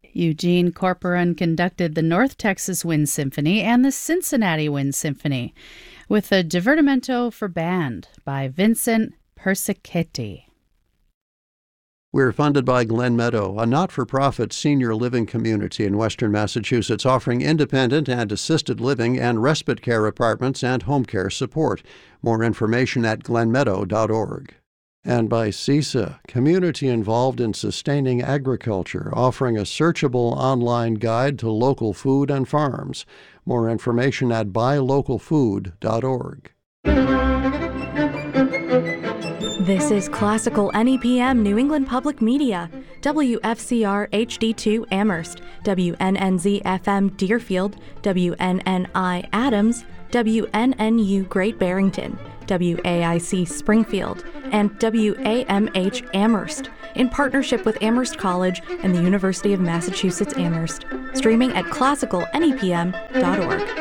Eugene Corporon conducted the North Texas Wind Symphony and the Cincinnati Wind Symphony with a Divertimento for Band by Vincent Persichetti. We're funded by Glen Meadow, a not-for-profit senior living community in western Massachusetts offering independent and assisted living and respite care apartments and home care support. More information at glenmeadow.org. And by CISA, community involved in sustaining agriculture, offering a searchable online guide to local food and farms. More information at buylocalfood.org. This is Classical NEPM New England Public Media, WFCR HD2 Amherst, WNNZ FM Deerfield, WNNI Adams, WNNU Great Barrington, WAIC Springfield, and WAMH Amherst, in partnership with Amherst College and the University of Massachusetts Amherst. Streaming at classicalnepm.org.